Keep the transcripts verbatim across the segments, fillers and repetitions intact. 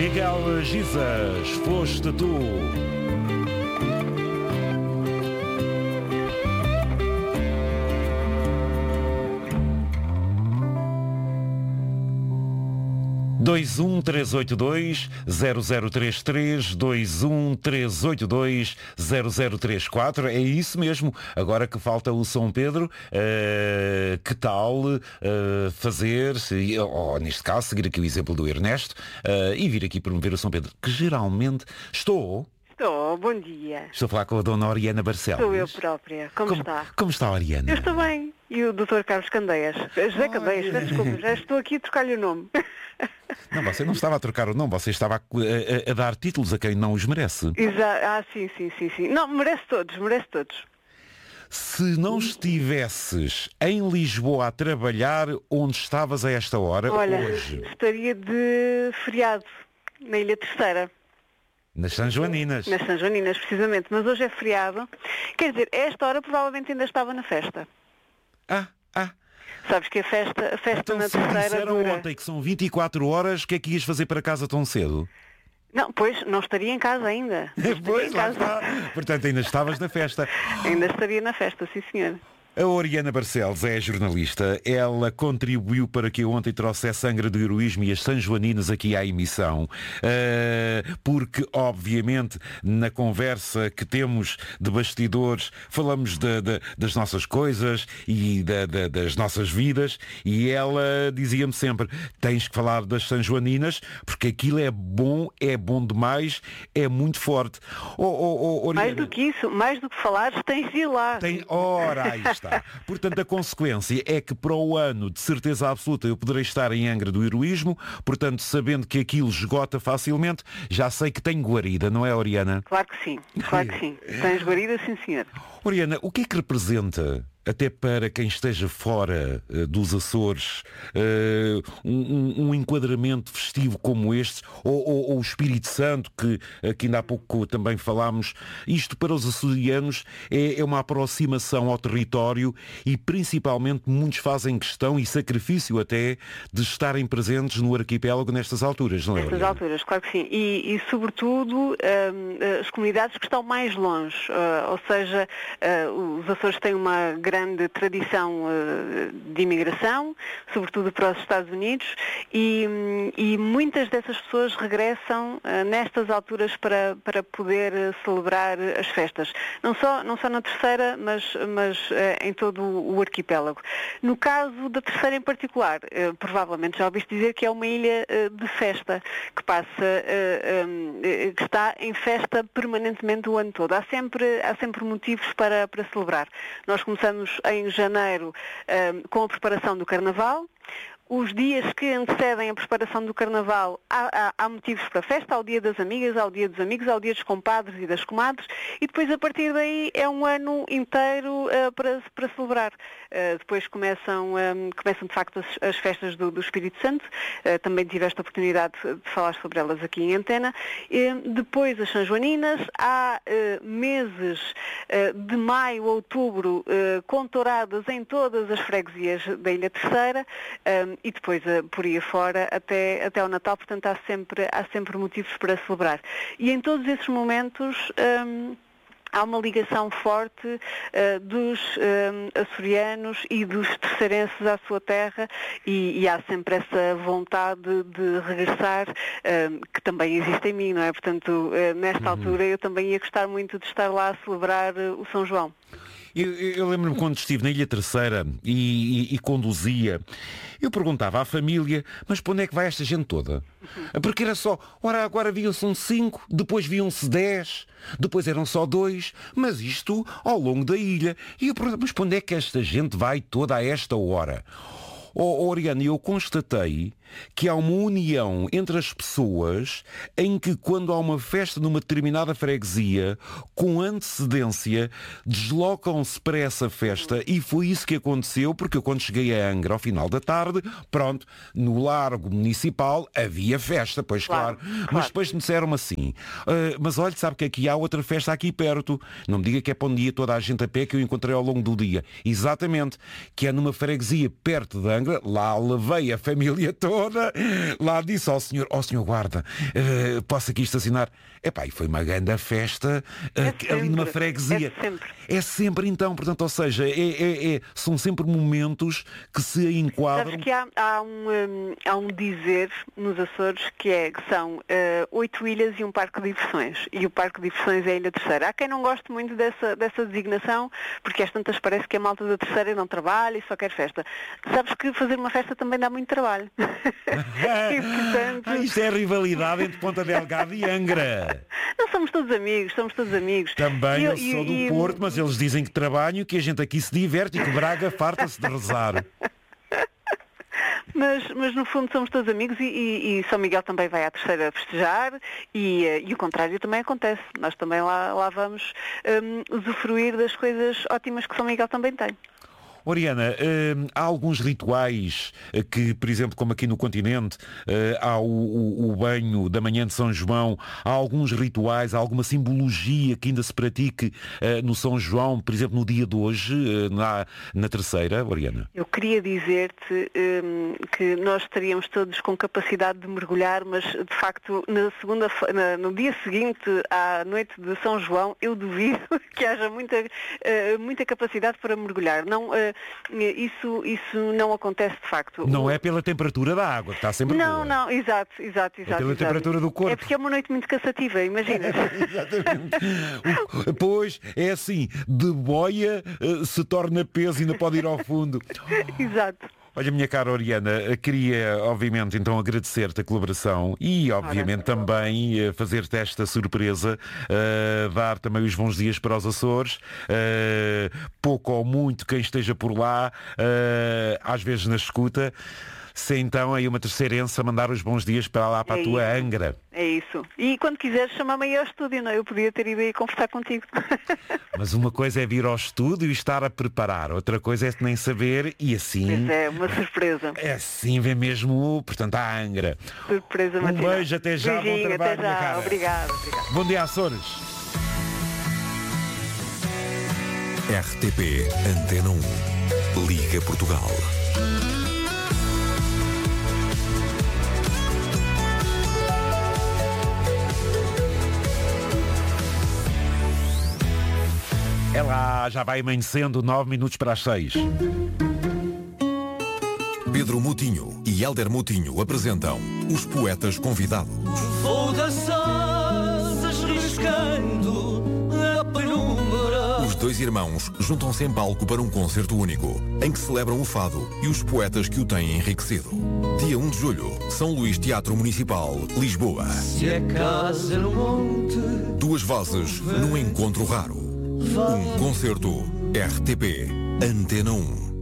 Miguel Gisas, foste tu. dois um três oito dois zero zero três três, dois um três oito dois zero zero três quatro, é isso mesmo. Agora que falta o São Pedro, uh, que tal uh, fazer, ou neste caso, seguir aqui o exemplo do Ernesto uh, e vir aqui promover o São Pedro, que geralmente estou... Estou, bom dia. Estou a falar com a dona Oriana Barcelos. Sou eu própria. Como, como está? Como está a Oriana? Eu estou bem. E o doutor Carlos Candeias? José Candeias, peço desculpa, já estou aqui a trocar-lhe o nome. Não, você não estava a trocar o nome, você estava a, a, a dar títulos a quem não os merece. Exato. Ah, sim, sim, sim, sim. Não, merece todos, merece todos. Se não estivesses em Lisboa a trabalhar, onde estavas a esta hora, Olha, hoje? Estaria de feriado, na Ilha Terceira. Nas São Joaninas. Nas São Joaninas, precisamente. Mas hoje é feriado. Quer dizer, a esta hora provavelmente ainda estava na festa. Ah, ah. Sabes que a festa, a festa Então, na se Terceira disseram dura... ontem que são vinte e quatro horas, o que é que ias fazer para casa tão cedo? Não, pois, não estaria em casa ainda. Pois, em lá casa. está. Portanto, ainda estavas na festa. Ainda estaria na festa, sim senhor. A Oriana Barcelos é jornalista. Ela contribuiu para que eu ontem trouxesse a Angra do Heroísmo e as Sanjoaninas aqui à emissão. Uh, porque, obviamente, na conversa que temos de bastidores, falamos de, de, das nossas coisas e de, de, das nossas vidas, e ela dizia-me sempre, tens que falar das Sanjoaninas, porque aquilo é bom, é bom demais, é muito forte. Oh, oh, oh, Oriana, mais do que isso, mais do que falares, tens de ir lá. Tem... Ora, aí está. Portanto, a consequência é que para o ano, de certeza absoluta, eu poderei estar em Angra do Heroísmo, portanto, sabendo que aquilo esgota facilmente, já sei que tenho guarida, não é, Oriana? Claro que sim, claro que sim. Tens guarida, sim, senhor. Oriana, o que é que representa, até para quem esteja fora uh, dos Açores, uh, um, um enquadramento festivo como este, ou, ou, ou o Espírito Santo, que, uh, que ainda há pouco também falámos, isto para os açorianos é, é uma aproximação ao território e principalmente muitos fazem questão e sacrifício até de estarem presentes no arquipélago nestas alturas, não é, Nestas Oriana? alturas, claro que sim. E, e sobretudo, um, as comunidades que estão mais longe, uh, ou seja, uh, os Açores têm uma grande tradição uh, de imigração, sobretudo para os Estados Unidos, e, e muitas dessas pessoas regressam uh, nestas alturas para, para poder uh, celebrar as festas. Não só, não só na Terceira, mas, mas uh, em todo o arquipélago. No caso da Terceira em particular, uh, provavelmente já ouviste dizer que é uma ilha uh, de festa, que passa, uh, um, uh, que está em festa permanentemente o ano todo. Há sempre, há sempre motivos para, para celebrar. Nós começamos em janeiro um, com a preparação do Carnaval. Os dias que antecedem a preparação do Carnaval há, há, há motivos para festa, há o dia das amigas, há o dia dos amigos, há o dia dos compadres e das comadres, e depois a partir daí é um ano inteiro uh, para, para celebrar. Uh, depois começam, um, começam de facto as, as festas do, do Espírito Santo, uh, também tiveste a oportunidade de falar sobre elas aqui em antena. Uh, depois as São Joaninas, há uh, meses uh, de maio, outubro, uh, com touradas em todas as freguesias da Ilha Terceira, um, e depois por aí afora até, até ao Natal, portanto há sempre, há sempre motivos para celebrar. E em todos esses momentos hum, há uma ligação forte uh, dos um, açorianos e dos terceirenses à sua terra e, e há sempre essa vontade de regressar, um, que também existe em mim, não é? Portanto, uh, nesta uhum. altura eu também ia gostar muito de estar lá a celebrar uh, o São João. Eu, eu lembro-me quando estive na Ilha Terceira e, e, e conduzia, eu perguntava à família, mas para onde é que vai esta gente toda? Porque era só, ora agora viam-se um cinco, depois viam-se dez, depois eram só dois, mas isto ao longo da ilha. E eu perguntava, mas para onde é que esta gente vai toda a esta hora? Oh, Oriana, eu constatei que há uma união entre as pessoas em que quando há uma festa numa determinada freguesia, com antecedência, deslocam-se para essa festa e foi isso que aconteceu, porque eu quando cheguei a Angra ao final da tarde, pronto, no Largo Municipal havia festa, pois claro, claro. claro. Mas depois me disseram assim, uh, mas olha, sabe que aqui há outra festa aqui perto, não me diga que é para um dia toda a gente a pé que eu encontrei ao longo do dia. Exatamente, que é numa freguesia perto de Angra, lá levei a família toda toda, lá disse ao senhor, ó senhor guarda, uh, posso aqui estacionar? Epá, e foi uma grande festa uh, É ali sempre, numa freguesia. é sempre. É sempre então, portanto, ou seja, é, é, é, são sempre momentos que se enquadram. Sabes que há, há, um, um, há um dizer nos Açores que, é, que são uh, oito ilhas e um parque de diversões. E o parque de diversões é a Ilha Terceira. Há quem não goste muito dessa, dessa designação, porque às tantas parece que a malta da Terceira não trabalha e só quer festa. Sabes que fazer uma festa também dá muito trabalho. E, portanto... ah, isto é a rivalidade entre Ponta Delgada e Angra. Não, somos todos amigos, somos todos amigos. Também e, eu e, sou do e, Porto, mas eles dizem que trabalho, que a gente aqui se diverte e que Braga farta-se de rezar. Mas, mas no fundo somos todos amigos e, e, e São Miguel também vai à Terceira festejar e, e o contrário também acontece. Nós também lá, lá vamos um, usufruir das coisas ótimas que São Miguel também tem. Oriana, hum, há alguns rituais que, por exemplo, como aqui no continente, hum, há o, o, o banho da manhã de São João, há alguns rituais, há alguma simbologia que ainda se pratique hum, no São João, por exemplo, no dia de hoje, hum, na, na terceira, Oriana? Eu queria dizer-te hum, que nós estaríamos todos com capacidade de mergulhar, mas de facto na segunda, na, no dia seguinte à noite de São João, eu duvido que haja muita, uh, muita capacidade para mergulhar. Não, uh, Isso, isso não acontece de facto. Não é pela temperatura da água, que está sempre Não, boa. não, exato, exato, exato. É pela exato. temperatura do corpo. É porque é uma noite muito cansativa, imagina. Exatamente. O, pois, é assim, de boia uh, se torna peso e ainda pode ir ao fundo. Exato. Olha, minha cara Oriana, queria obviamente então agradecer-te a colaboração e obviamente Ora. também fazer-te esta surpresa, uh, dar também os bons dias para os Açores, uh, pouco ou muito quem esteja por lá, uh, às vezes na escuta, se então aí uma terceirense a mandar os bons dias para lá, para é a tua isso. Angra. É isso. E quando quiseres chamar-me aí ao estúdio, não? Eu podia ter ido aí conversar contigo. Mas uma coisa é vir ao estúdio e estar a preparar, outra coisa é nem saber e assim... Mas é uma surpresa. É assim, vem mesmo, portanto, à Angra. Surpresa um matinal. Beijo, até já, Beijinho, bom trabalho, até já. cara. Obrigado, obrigado. Bom dia, Açores. R T P Antena um. Liga Portugal. É lá, já vai amanhecendo, nove minutos para as seis. Pedro Mutinho e Hélder Mutinho apresentam os Poetas Convidados. Vou dançar riscando a penumbra. Os dois irmãos juntam-se em palco para um concerto único, em que celebram o fado e os poetas que o têm enriquecido. Dia um de julho, São Luís Teatro Municipal, Lisboa. Se é casa no monte. Duas vozes num encontro raro. Um concerto R T P Antena um.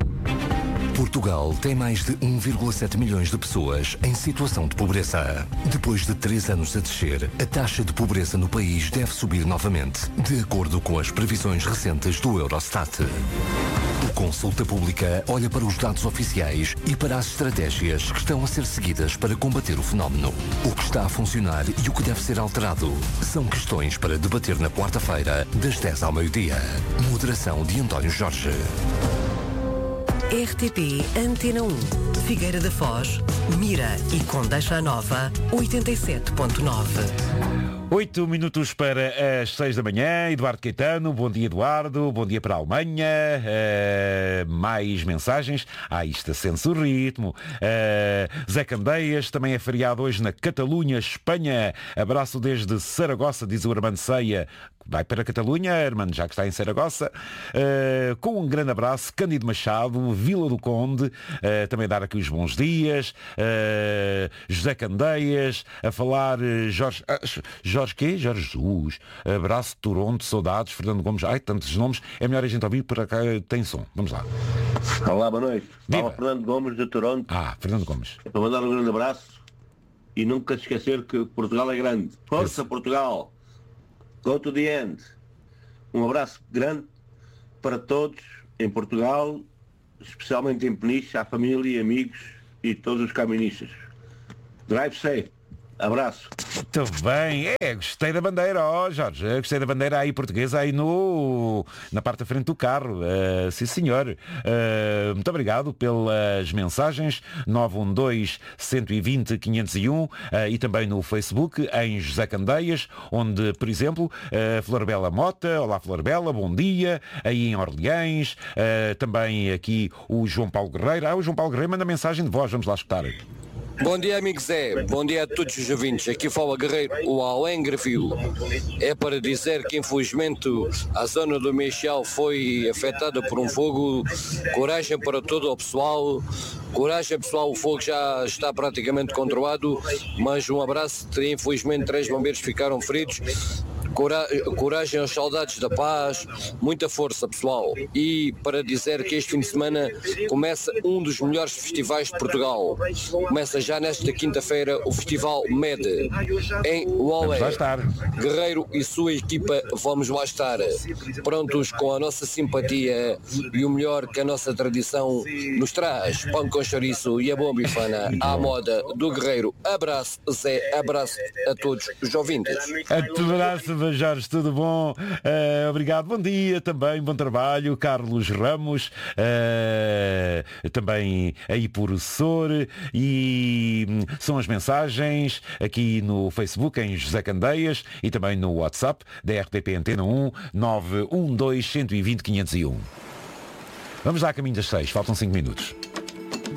Portugal tem mais de um vírgula sete milhões de pessoas em situação de pobreza. Depois de três anos a descer, a taxa de pobreza no país deve subir novamente, de acordo com as previsões recentes do Eurostat. O Consulta Pública olha para os dados oficiais e para as estratégias que estão a ser seguidas para combater o fenómeno. O que está a funcionar e o que deve ser alterado são questões para debater na quarta-feira, das dez ao meio-dia. Moderação de António Jorge. R T P Antena um, Figueira da Foz, Mira e Condeixa Nova, oitenta e sete ponto nove. Oito minutos para as seis da manhã. Eduardo Caetano, bom dia Eduardo, bom dia para a Alemanha. Uh, mais mensagens. Ah, isto acende-se o ritmo. Uh, Zé Candeias, também é feriado hoje na Catalunha, Espanha. Abraço desde Saragossa, diz o Armando Ceia. Vai para a Catalunha, Armando, já que está em Saragossa. Uh, com um grande abraço, Cândido Machado, Vila do Conde, uh, também dar aqui os bons dias. Uh, José Candeias, a falar uh, Jorge... Uh, Jorge quê? Jorge Jesus. Abraço de Toronto, saudades, Fernando Gomes. Ai, tantos nomes. É melhor a gente ouvir, por cá tem som. Vamos lá. Olá, boa noite. Viva. Fala Fernando Gomes de Toronto. Ah, Fernando Gomes. É para mandar um grande abraço e nunca esquecer que Portugal é grande. Força, Isso. Portugal! Go to the end. Um abraço grande para todos em Portugal, especialmente em Peniche, à família, amigos e todos os caministas. Drive safe. Abraço. Muito bem, é, gostei da bandeira, ó Jorge, gostei da bandeira aí portuguesa aí no, na parte da frente do carro, uh, sim senhor. Uh, muito obrigado pelas mensagens, nove um dois, um dois zero, quinhentos e um uh, e também no Facebook, em José Candeias, onde, por exemplo, uh, Flor Bela Mota, olá Flor Bela, bom dia, aí em Orleães, uh, também aqui o João Paulo Guerreiro, ah, o João Paulo Guerreiro manda mensagem de voz, vamos lá escutar. Bom dia, amigo Zé. Bom dia a todos os ouvintes. Aqui fala Guerreiro, o Além Grafio. É para dizer que, infelizmente, a zona do Meixal foi afetada por um fogo. Coragem para todo o pessoal. Coragem, pessoal, o fogo já está praticamente controlado, mas um abraço. Infelizmente, três bombeiros ficaram feridos. Cora- coragem aos soldados da paz, muita força, pessoal. E para dizer que este fim de semana começa um dos melhores festivais de Portugal. Começa já nesta quinta-feira o Festival M E D em Wallé. Vamos lá estar. Guerreiro e sua equipa vamos lá estar, prontos com a nossa simpatia e o melhor que a nossa tradição nos traz. Pão com chouriço e a boa bifana à moda do Guerreiro. Abraço, Zé, abraço a todos os ouvintes. Abraço, Jorge, tudo bom? Uh, obrigado, bom dia também, bom trabalho, Carlos Ramos, uh, também aí por Sor, e são as mensagens aqui no Facebook, em José Candeias, e também no WhatsApp da R T P Antena um, nove um dois, um dois zero, quinhentos e um. Vamos lá a caminho das seis, faltam cinco minutos.